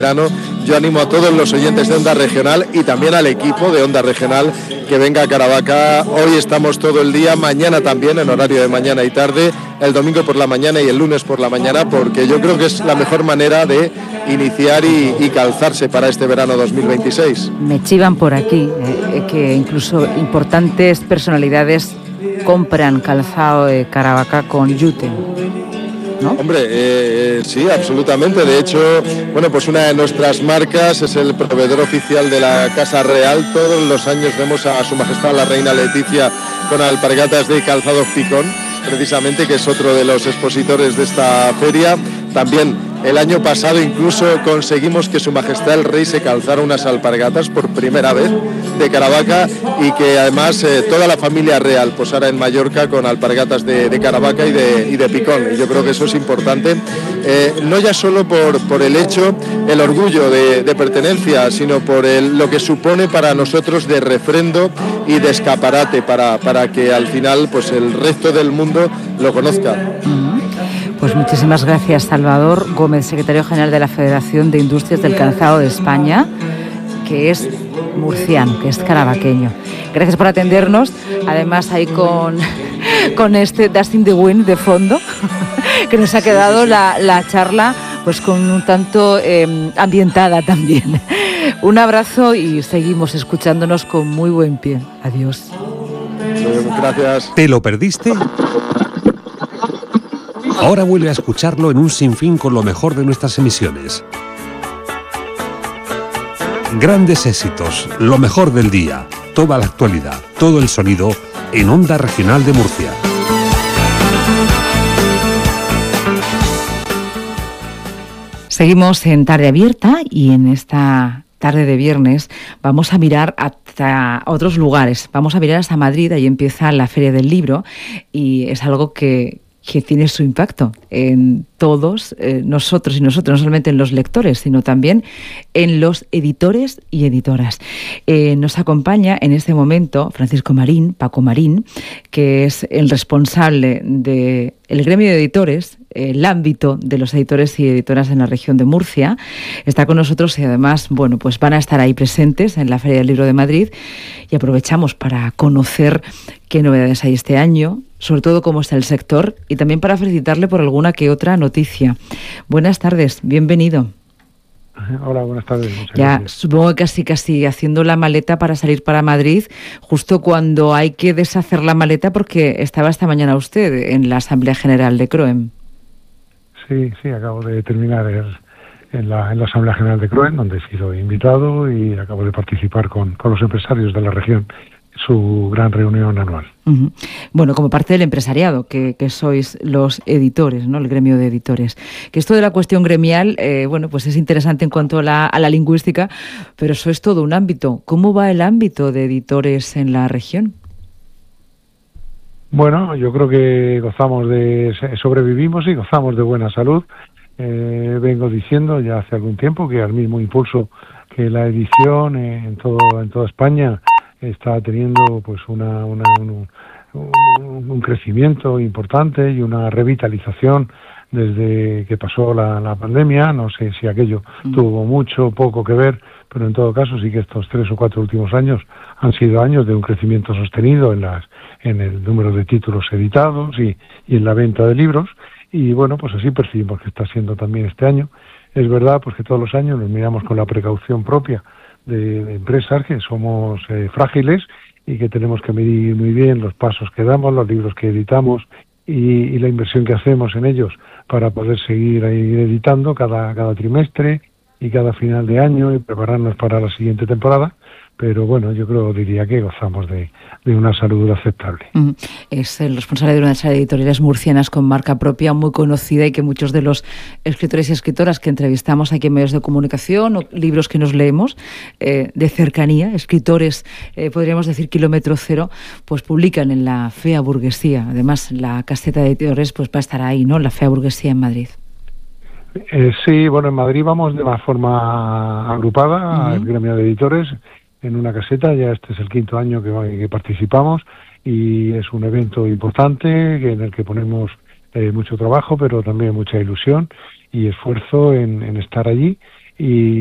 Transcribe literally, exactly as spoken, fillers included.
verano. Yo animo a todos los oyentes de Onda Regional y también al equipo de Onda Regional que venga a Caravaca. Hoy estamos todo el día, mañana también, en horario de mañana y tarde, el domingo por la mañana y el lunes por la mañana, porque yo creo que es la mejor manera de iniciar y, y calzarse para este verano dos mil veintiséis. Me chivan por aquí eh, que incluso importantes personalidades compran calzado de Caravaca con yute, ¿no? Hombre, eh, sí, absolutamente. De hecho, bueno, pues una de nuestras marcas es el proveedor oficial de la Casa Real. Todos los años vemos a Su Majestad la Reina Leticia con alpargatas de calzado Picón, precisamente, que es otro de los expositores de esta feria. También el año pasado incluso conseguimos que Su Majestad el Rey se calzara unas alpargatas por primera vez de Caravaca y que además eh, toda la familia real posara en Mallorca con alpargatas de, de Caravaca y de, y de Picón. Y yo creo que eso es importante, eh, no ya solo por, por el hecho, el orgullo de, de pertenencia, sino por el, lo que supone para nosotros de refrendo y de escaparate para, para que al final pues el resto del mundo lo conozca. Pues muchísimas gracias, Salvador Gómez, secretario general de la Federación de Industrias del Calzado de España, que es murciano, que es caravaqueño. Gracias por atendernos, además ahí con, con este Dust in the Wind de fondo, que nos ha quedado la, la charla pues con un tanto eh, ambientada también. Un abrazo y seguimos escuchándonos con muy buen pie. Adiós. Gracias. ¿Te lo perdiste? Ahora vuelve a escucharlo en un sinfín con lo mejor de nuestras emisiones. Grandes éxitos, lo mejor del día, toda la actualidad, todo el sonido en Onda Regional de Murcia. Seguimos en Tarde Abierta y en esta tarde de viernes vamos a mirar hasta otros lugares. Vamos a mirar hasta Madrid, ahí empieza la Feria del Libro y es algo que... que tiene su impacto en todos eh, nosotros y nosotros, no solamente en los lectores, sino también en los editores y editoras. Eh, nos acompaña en este momento Francisco Marín, Paco Marín, que es el responsable del gremio de editores, el ámbito de los editores y editoras en la región de Murcia. Está con nosotros y además, bueno, pues van a estar ahí presentes en la Feria del Libro de Madrid y aprovechamos para conocer qué novedades hay este año, sobre todo cómo está el sector y también para felicitarle por alguna que otra noticia. Buenas tardes, bienvenido. Hola, buenas tardes. Ya gracias. Supongo que casi casi haciendo la maleta para salir para Madrid, justo cuando hay que deshacer la maleta porque estaba esta mañana usted en la Asamblea General de CROEM. Sí, sí, acabo de terminar el, en, la, en la Asamblea General de CROEM, donde he sido invitado y acabo de participar con, con los empresarios de la región, su gran reunión anual. Uh-huh. Bueno, como parte del empresariado, que, que sois los editores, ¿no? El gremio de editores. Que esto de la cuestión gremial, eh, bueno, pues es interesante en cuanto a la, a la lingüística, pero eso es todo un ámbito. ¿Cómo va el ámbito de editores en la región? Bueno, yo creo que gozamos de, sobrevivimos y gozamos de buena salud. Eh, vengo diciendo ya hace algún tiempo que al mismo impulso que la edición eh, en todo en toda España está teniendo pues una, una un, un, un crecimiento importante y una revitalización desde que pasó la, la pandemia. No sé si aquello mm. tuvo mucho o poco que ver, pero en todo caso sí que estos tres o cuatro últimos años han sido años de un crecimiento sostenido en las en el número de títulos editados y, y en la venta de libros. Y bueno, pues así percibimos que está siendo también este año. Es verdad pues que todos los años nos miramos con la precaución propia de, de empresas que somos eh, frágiles y que tenemos que medir muy bien los pasos que damos, los libros que editamos y, y la inversión que hacemos en ellos para poder seguir ahí editando cada, cada trimestre y cada final de año y prepararnos para la siguiente temporada. Pero bueno, yo creo, diría que gozamos de, de una salud aceptable. Mm. Es el responsable de una de las editoriales murcianas con marca propia muy conocida y que muchos de los escritores y escritoras que entrevistamos aquí en medios de comunicación o libros que nos leemos eh, de cercanía, escritores, eh, podríamos decir kilómetro cero, pues publican en la Fea Burguesía. Además, la caseta de editores pues va a estar ahí, ¿no? La Fea Burguesía en Madrid. Eh, sí, bueno, en Madrid vamos de una forma agrupada uh-huh. al gremio de editores en una caseta. Ya este es el quinto año que, que participamos y es un evento importante que, en el que ponemos eh, mucho trabajo, pero también mucha ilusión y esfuerzo en, en estar allí. y